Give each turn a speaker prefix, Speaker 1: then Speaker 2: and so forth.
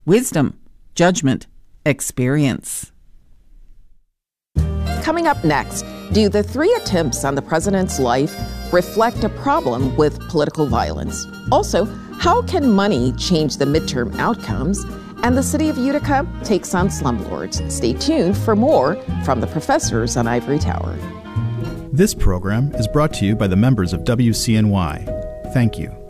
Speaker 1: Wisdom, judgment, experience.
Speaker 2: Coming up next, do the 3 attempts on the president's life reflect a problem with political violence? Also, how can money change the midterm outcomes? And the city of Utica takes on slumlords. Stay tuned for more from the professors on Ivory Tower.
Speaker 3: This program is brought to you by the members of WCNY. Thank you.